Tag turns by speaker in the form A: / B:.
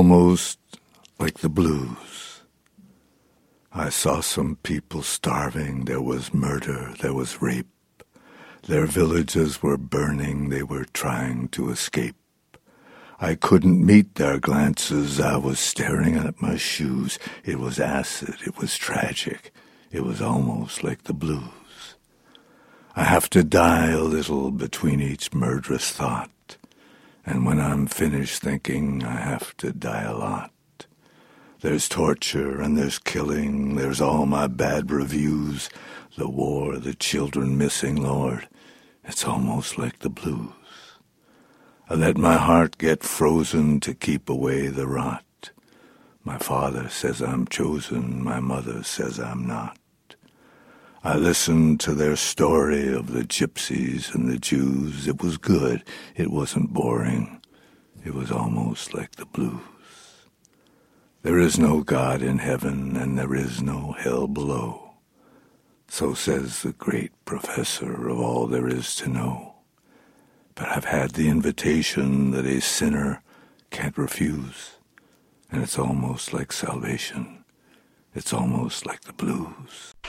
A: almost like the blues. I saw some people starving, there was murder, there was rape. Their villages were burning, they were trying to escape. I couldn't meet their glances, I was staring at my shoes. It was acid, it was tragic, it was almost like the blues. I have to die a little between each murderous thought. And when I'm finished thinking, I have to die a lot. There's torture and there's killing, there's all my bad reviews, the war, the children missing, Lord, it's almost like the blues. I let my heart get frozen to keep away the rot. My father says I'm chosen, my mother says I'm not. I listened to their story of the gypsies and the Jews. It was good, it wasn't boring. It was almost like the blues. There is no God in heaven and there is no hell below. So says the great professor of all there is to know. But I've had the invitation that a sinner can't refuse. And it's almost like salvation. It's almost like the blues.